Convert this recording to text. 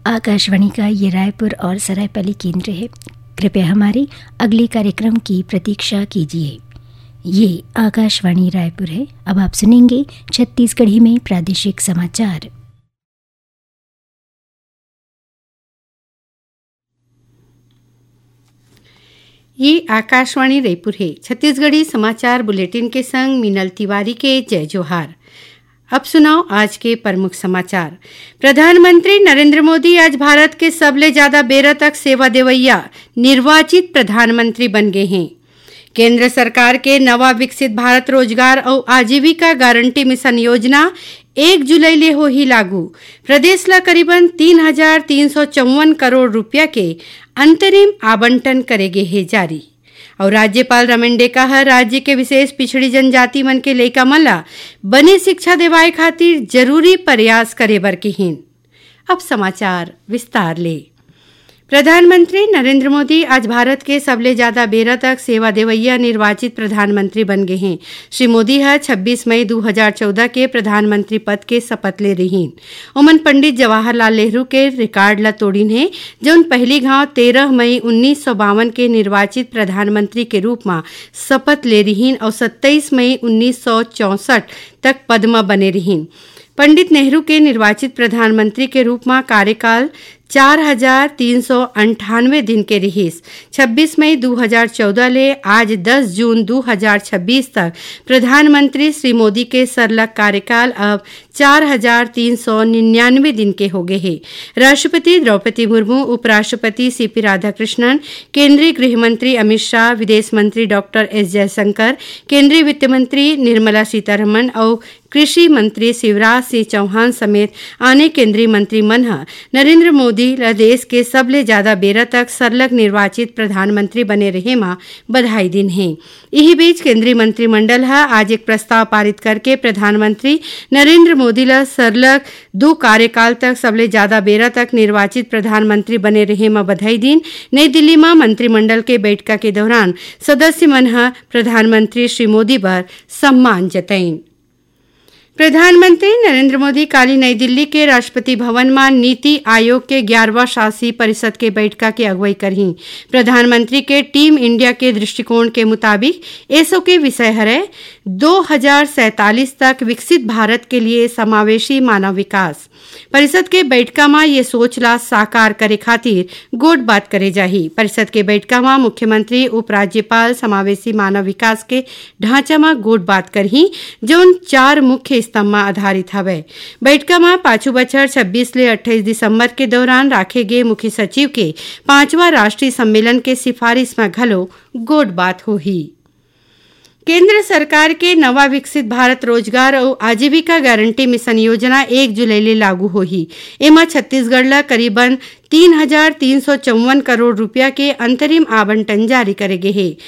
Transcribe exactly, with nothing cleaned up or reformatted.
आकाशवाणी का ये रायपुर और सरायपाली केंद्र है। कृपया हमारे अगले कार्यक्रम की प्रतीक्षा कीजिए। ये आकाशवाणी रायपुर है। अब आप सुनेंगे छत्तीसगढ़ी में प्रादेशिक समाचार। ये आकाशवाणी रायपुर है। छत्तीसगढ़ी समाचार बुलेटिन के संग मीनल तिवारी के जय जोहार। अब सुनाओ आज के प्रमुख समाचार। प्रधानमंत्री नरेंद्र मोदी आज भारत के सबले ज्यादा बेरा तक सेवा देवैया निर्वाचित प्रधानमंत्री बन गए हैं। केंद्र सरकार के नवा विकसित भारत रोजगार और आजीविका गारंटी मिशन योजना एक जुलाई ले हो ही लागू। प्रदेश ला करीबन तीन हजार तीन सौ चौवन करोड़ रुपया के अंतरिम आवंटन करेगे है जारी। और राज्यपाल रमेंडे कहा राज्य के विशेष पिछड़ी जनजाति मन के लइका मन ला बने शिक्षा देवाए खातिर जरूरी प्रयास करे बर कहिन। अब समाचार विस्तार ले। प्रधानमंत्री नरेंद्र मोदी आज भारत के सबले ज्यादा बेरा तक सेवा देवैया निर्वाचित प्रधानमंत्री बन गए हैं। श्री मोदी है छब्बीस मई दो हज़ार चौदह के प्रधानमंत्री पद के शपथ ले रही। उमन पंडित जवाहरलाल नेहरू के रिकॉर्ड ला तोड़ीन है, जो पहली घाव तेरह मई उन्नीस सौ बावन के निर्वाचित प्रधानमंत्री के रूप में शपथ ले रही और सत्ताईस मई उन्नीस सौ चौसठ तक पद में बने रही। पंडित नेहरू के निर्वाचित प्रधानमंत्री के रूप में कार्यकाल चार हजार तीन सौ अंठानवे दिन के रहीस। छब्बीस मई दो हज़ार चौदह ले आज दस जून दो हज़ार छब्बीस तक प्रधानमंत्री श्री मोदी के सरलग कार्यकाल अब चार हजार तीन सौ निन्यानवे दिन के हो गए हैं। राष्ट्रपति द्रौपदी मुर्मू, उपराष्ट्रपति सीपी राधाकृष्णन, केंद्रीय गृह मंत्री अमित शाह, विदेश मंत्री डॉक्टर एस जयशंकर, केंद्रीय वित्त मंत्री निर्मला सीतारमण और कृषि मंत्री शिवराज सिंह चौहान समेत आने केंद्रीय मंत्री मन नरेंद्र मोदी देश के सबले ज्यादा बेरा तक सरलग निर्वाचित प्रधानमंत्री बने रहे मां बधाई दिन है। यही बीच केंद्रीय मंत्रिमंडल है आज एक प्रस्ताव पारित करके प्रधानमंत्री नरेंद्र मोदी ला सरलग दो कार्यकाल तक सबले ज्यादा बेरा तक निर्वाचित प्रधानमंत्री बने रहे मां बधाई दिन। नई दिल्ली में मंत्रिमंडल के बैठक के दौरान सदस्य मन प्रधानमंत्री श्री मोदी पर सम्मान जताइन। प्रधानमंत्री नरेंद्र मोदी कल नई दिल्ली के राष्ट्रपति भवन में नीति आयोग के ग्यारहवां शासी परिषद के बैठक की अगुवाई करही। प्रधानमंत्री के टीम इंडिया के दृष्टिकोण के मुताबिक ऐसो के विषय है दो हजार सैतालीस तक विकसित भारत के लिए समावेशी मानव विकास। परिषद के बैठक में ये सोच ला साकार करे खातिर गोट बात करे जाही। परिषद के बैठक में मुख्यमंत्री, उपराज्यपाल समावेशी मानव विकास के ढांचा में गोट बात करही, जो चार मुख्य स्तंभ में आधारित हवे। बैठक में पांचू बछर छब्बीस ले अट्ठाईस दिसंबर के दौरान राखे गए मुख्य सचिव के पांचवा राष्ट्रीय सम्मेलन के सिफारिश में घलो गोट बात होही। केंद्र सरकार के नवा विकसित भारत रोजगार और आजीविका गारंटी मिशन योजना एक जुलाई ले लागू होही। एमा छत्तीसगढ़ ला करीबन तीन हजार तीन सौ चौवन करोड़ रुपया के अंतरिम आवंटन जारी करे गए है।